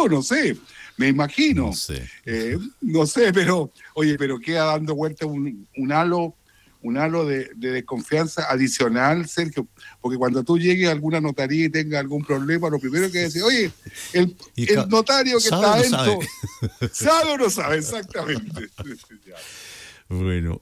yo no sé, me imagino. No sé. No sé, pero, oye, pero queda dando vuelta un halo de desconfianza adicional, Sergio, porque cuando tú llegues a alguna notaría y tengas algún problema, lo primero que decir, oye, el notario que está adentro, ¿sabe o no sabe? Exactamente. Bueno,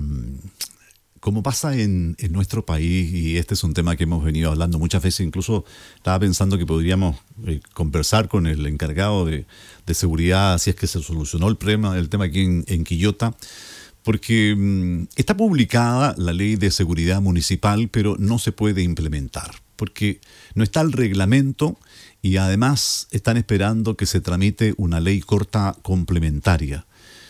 como pasa en nuestro país, y este es un tema que hemos venido hablando muchas veces, incluso estaba pensando que podríamos conversar con el encargado de seguridad, si es que se solucionó el tema aquí en Quillota, porque está publicada la ley de seguridad municipal, pero no se puede implementar, porque no está el reglamento y además están esperando que se tramite una ley corta complementaria.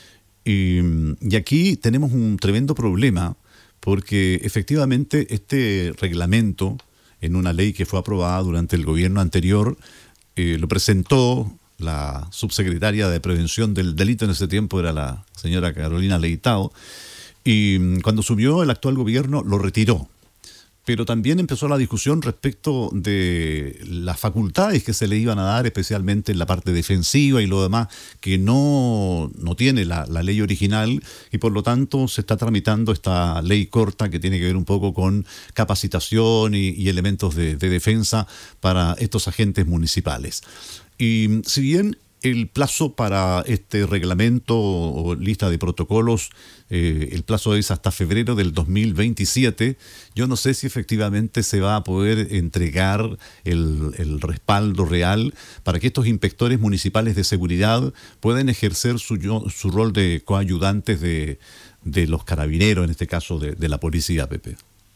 Y aquí tenemos un tremendo problema, porque efectivamente este reglamento, en una ley que fue aprobada durante el gobierno anterior, lo presentó la subsecretaria de Prevención del Delito en ese tiempo, era la señora Carolina Leitao, y cuando subió el actual gobierno lo retiró. Pero también empezó la discusión respecto de las facultades que se le iban a dar, especialmente en la parte defensiva y lo demás, que no tiene la ley original, y por lo tanto se está tramitando esta ley corta que tiene que ver un poco con capacitación y elementos de defensa para estos agentes municipales. Y si bien el plazo para este reglamento o lista de protocolos, el plazo es hasta febrero del 2027. Yo no sé si efectivamente se va a poder entregar el respaldo real para que estos inspectores municipales de seguridad puedan ejercer su rol de coayudantes de los carabineros, en este caso de la policía, Pepe.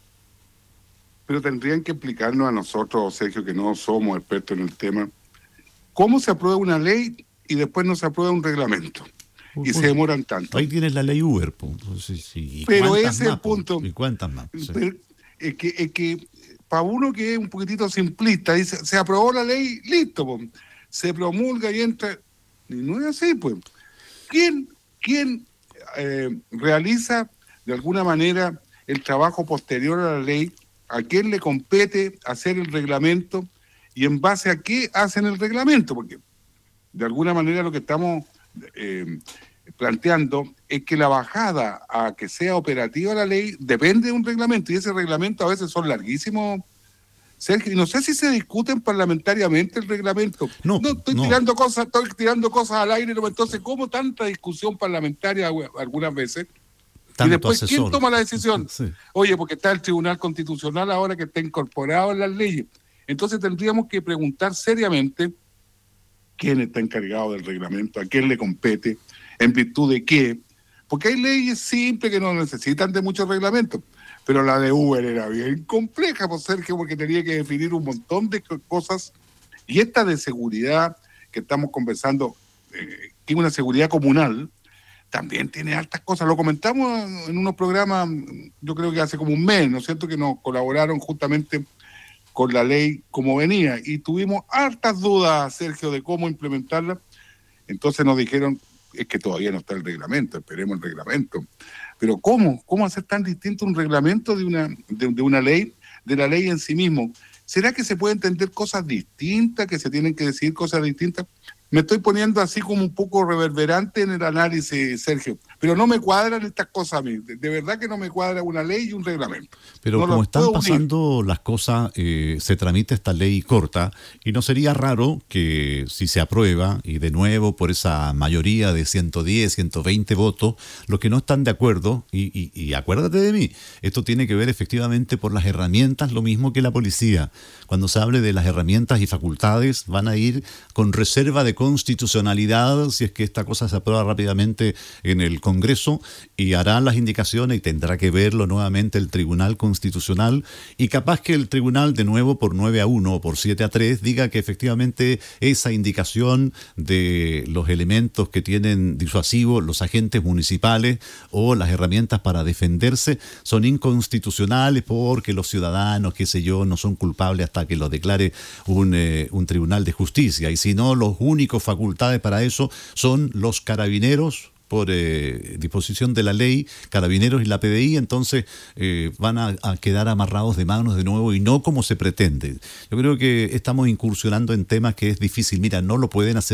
Pero tendrían que explicarnos a nosotros, Sergio, que no somos expertos en el tema, ¿cómo se aprueba una ley y después no se aprueba un reglamento? Y se demoran tanto. Ahí tienes la ley Uber. Sí. Pero ese es el punto. ¿Y cuántas más? Sí. Es que para uno que es un poquitito simplista, dice, se aprobó la ley, listo, pues. Se promulga y entra. Y no es así, pues. ¿Quién realiza de alguna manera el trabajo posterior a la ley? ¿A quién le compete hacer el reglamento? ¿Y en base a qué hacen el reglamento? Porque de alguna manera lo que estamos planteando es que la bajada a que sea operativa la ley depende de un reglamento, y ese reglamento a veces son larguísimos, Sergio, y no sé si se discuten parlamentariamente el reglamento. No, estoy tirando cosas al aire, entonces, ¿cómo tanta discusión parlamentaria algunas veces? Tanto y después, asesor. ¿quién toma la decisión? Sí. Oye, porque está el Tribunal Constitucional ahora que está incorporado en las leyes. Entonces tendríamos que preguntar seriamente quién está encargado del reglamento, a quién le compete, en virtud de qué. Porque hay leyes simples que no necesitan de muchos reglamentos, pero la de Uber era bien compleja, por Sergio, porque tenía que definir un montón de cosas. Y esta de seguridad que estamos conversando, que es una seguridad comunal, también tiene altas cosas. Lo comentamos en unos programas, yo creo que hace como un mes, ¿no es cierto?, que nos colaboraron justamente con la ley como venía, y tuvimos hartas dudas, Sergio, de cómo implementarla. Entonces nos dijeron, es que todavía no está el reglamento, esperemos el reglamento. Pero ¿cómo hacer tan distinto un reglamento de una ley, de la ley en sí mismo? ¿Será que se puede entender cosas distintas, que se tienen que decir cosas distintas? Me estoy poniendo así como un poco reverberante en el análisis, Sergio, pero no me cuadran estas cosas a mí. De verdad que no me cuadra una ley y un reglamento. Pero no como están pasando las cosas, se tramita esta ley corta, y no sería raro que si se aprueba, y de nuevo por esa mayoría de 110, 120 votos, los que no están de acuerdo, y acuérdate de mí, esto tiene que ver efectivamente por las herramientas, lo mismo que la policía. Cuando se hable de las herramientas y facultades, van a ir con reserva de constitucionalidad si es que esta cosa se aprueba rápidamente en el Congreso, y harán las indicaciones y tendrá que verlo nuevamente el Tribunal Constitucional, y capaz que el Tribunal de nuevo por 9-1 o por 7-3 diga que efectivamente esa indicación de los elementos que tienen disuasivos los agentes municipales o las herramientas para defenderse son inconstitucionales porque los ciudadanos, qué sé yo, no son culpables hasta que lo declare un tribunal de justicia. Y si no, los únicos facultades para eso son los carabineros, por disposición de la ley, Carabineros y la PDI. Entonces van a quedar amarrados de manos de nuevo, y no como se pretende. Yo creo que estamos incursionando en temas que es difícil. Mira, no lo pueden hacer